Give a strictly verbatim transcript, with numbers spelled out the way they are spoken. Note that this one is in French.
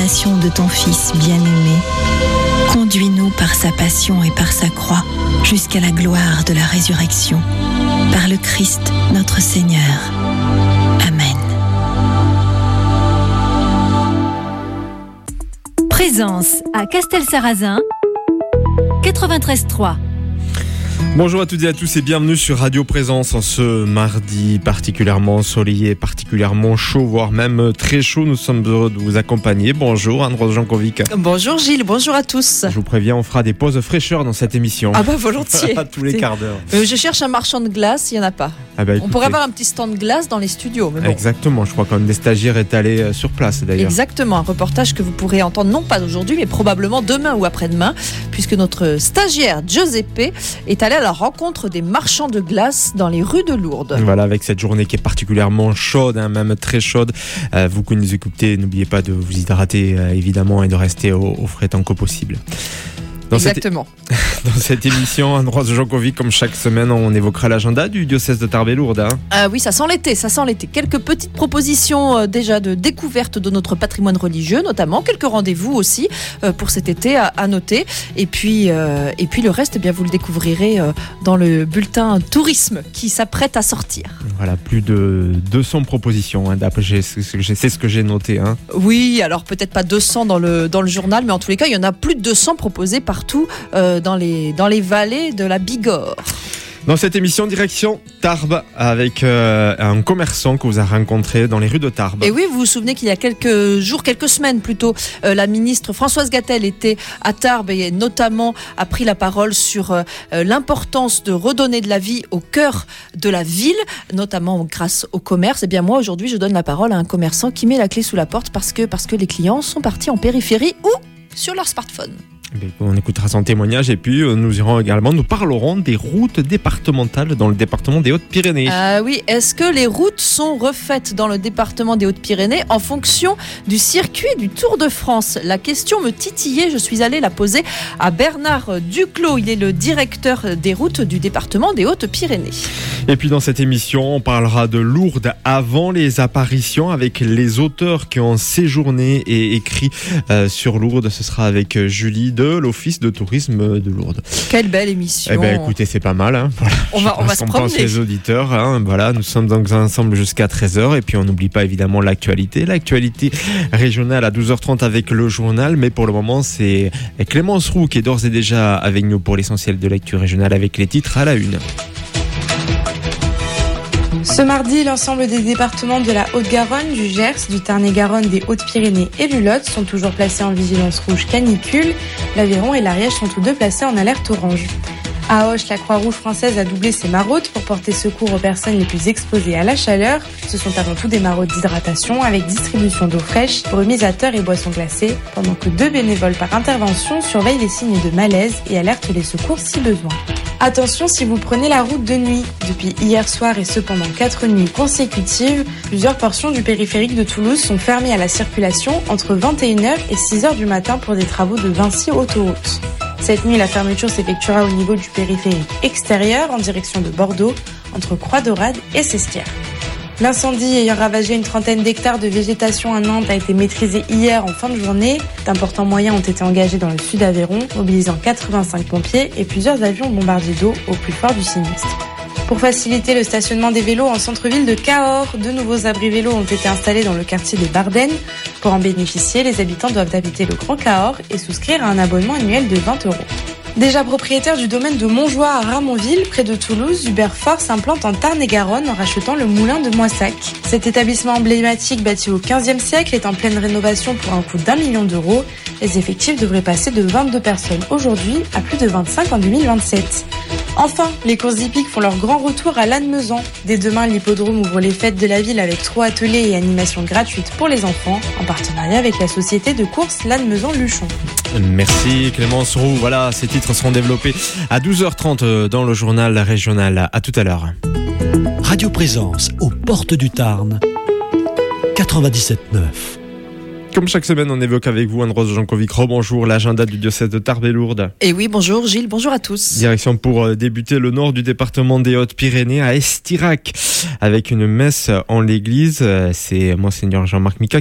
l'incarnation de ton Fils bien-aimé. Conduis-nous par sa passion et par sa croix jusqu'à la gloire de la résurrection. Par le Christ notre Seigneur. Amen. Présence à Castelsarrasin, quatre-vingt-treize trois. Bonjour à toutes et à tous et bienvenue sur Radio Présence en ce mardi particulièrement ensoleillé, particulièrement chaud, voire même très chaud. Nous sommes heureux de vous accompagner. Bonjour Anne-Rose Jankovic. Bonjour Gilles, bonjour à tous. Je vous préviens, on fera des pauses fraîcheur dans cette émission. Ah bah volontiers. À tous les quarts d'heure. Euh, je cherche un marchand de glace, il n'y en a pas. Ah bah, on pourrait avoir un petit stand de glace dans les studios. Mais bon. Exactement, je crois quand même des stagiaires étalés sur place d'ailleurs. Exactement, un reportage que vous pourrez entendre non pas aujourd'hui mais probablement demain ou après-demain, puisque notre stagiaire Giuseppe est allé à la rencontre des marchands de glace dans les rues de Lourdes. Voilà, avec cette journée qui est particulièrement chaude, hein, même très chaude. Euh, vous qui nous écoutez, n'oubliez pas de vous hydrater euh, évidemment et de rester au, au frais tant que possible. Dans Exactement. Cette, dans cette émission, Anne-Rose Jankovic, comme chaque semaine, on évoquera l'agenda du diocèse de Tarbes et Lourdes. Hein. Euh, oui, ça sent l'été, ça sent l'été. Quelques petites propositions euh, déjà de découverte de notre patrimoine religieux, notamment quelques rendez-vous aussi euh, pour cet été à, à noter. Et puis, euh, et puis le reste, eh bien, vous le découvrirez euh, dans le bulletin tourisme qui s'apprête à sortir. Voilà, plus de deux cents propositions. Hein, d'après, c'est ce que j'ai noté. Hein. Oui, alors peut-être pas deux cents dans le dans le journal, mais en tous les cas, il y en a plus de deux cents proposés par partout euh, dans, les, dans les vallées de la Bigorre. Dans cette émission, direction Tarbes avec euh, un commerçant que vous avez rencontré dans les rues de Tarbes. Et oui, vous vous souvenez qu'il y a quelques jours, quelques semaines plutôt, euh, la ministre Françoise Gatel était à Tarbes et notamment a pris la parole sur euh, l'importance de redonner de la vie au cœur de la ville, notamment grâce au commerce. Et bien moi, aujourd'hui, je donne la parole à un commerçant qui met la clé sous la porte parce que, parce que les clients sont partis en périphérie ou sur leur smartphone. On écoutera son témoignage et puis nous irons également, nous parlerons des routes départementales dans le département des Hautes-Pyrénées. Ah oui, est-ce que les routes sont refaites dans le département des Hautes-Pyrénées en fonction du circuit du Tour de France ? La question me titillait, je suis allée la poser à Bernard Duclos, il est le directeur des routes du département des Hautes-Pyrénées. Et puis dans cette émission, on parlera de Lourdes avant les apparitions avec les auteurs qui ont séjourné et écrit euh, sur Lourdes. Ce sera avec Julie de l'Office de tourisme de Lourdes. Quelle belle émission. Eh ben écoutez, c'est pas mal. Hein. Voilà. On va, on va se promener. Les auditeurs, hein. Voilà, nous sommes donc ensemble jusqu'à treize heures et puis on n'oublie pas évidemment l'actualité. L'actualité régionale à douze heures trente avec le journal, mais pour le moment, c'est Clémence Roux qui est d'ores et déjà avec nous pour l'essentiel de l'actu régionale avec les titres à la une. Ce mardi, l'ensemble des départements de la Haute-Garonne, du Gers, du Tarn-et-Garonne, des Hautes-Pyrénées et du Lot sont toujours placés en vigilance rouge canicule. L'Aveyron et l'Ariège sont tous deux placés en alerte orange. À Auch, la Croix-Rouge française a doublé ses maraudes pour porter secours aux personnes les plus exposées à la chaleur. Ce sont avant tout des maraudes d'hydratation avec distribution d'eau fraîche, remisateurs et boissons glacées, pendant que deux bénévoles par intervention surveillent les signes de malaise et alertent les secours si besoin. Attention si vous prenez la route de nuit. Depuis hier soir et ce pendant quatre nuits consécutives, plusieurs portions du périphérique de Toulouse sont fermées à la circulation entre vingt et une heures et six heures du matin pour des travaux de Vinci Autoroute. Cette nuit, la fermeture s'effectuera au niveau du périphérique extérieur en direction de Bordeaux, entre Croix-Dorade et Sestières. L'incendie ayant ravagé une trentaine d'hectares de végétation à Nantes a été maîtrisé hier en fin de journée. D'importants moyens ont été engagés dans le sud Aveyron, mobilisant quatre-vingt-cinq pompiers et plusieurs avions bombardiers d'eau au plus fort du sinistre. Pour faciliter le stationnement des vélos en centre-ville de Cahors, de nouveaux abris vélos ont été installés dans le quartier des Bardennes. Pour en bénéficier, les habitants doivent habiter le Grand Cahors et souscrire à un abonnement annuel de vingt euros. Déjà propriétaire du domaine de Montjoie à Ramonville, près de Toulouse, Hubert Fort s'implante en Tarn-et-Garonne en rachetant le moulin de Moissac. Cet établissement emblématique bâti au quinzième siècle est en pleine rénovation pour un coût d'un million d'euros. Les effectifs devraient passer de vingt-deux personnes aujourd'hui à plus de vingt-cinq en deux mille vingt-sept. Enfin, les courses hippiques font leur grand retour à Lannemezan. Dès demain, l'hippodrome ouvre les fêtes de la ville avec trois ateliers et animations gratuites pour les enfants, en partenariat avec la société de courses Lannemezan-Luchon. Merci Clémence Roux. Voilà, ces titres seront développés à douze heures trente dans le journal régional. À tout à l'heure. Radio Présence aux portes du Tarn, quatre-vingt-dix-sept neuf. Comme chaque semaine, on évoque avec vous, Anne-Rose Jankovic, rebonjour, l'agenda du diocèse de Tarbes et Lourdes. Et oui, bonjour Gilles, bonjour à tous. Direction pour débuter le nord du département des Hautes-Pyrénées à Estirac, avec une messe en l'église. C'est Monseigneur Jean-Marc Mika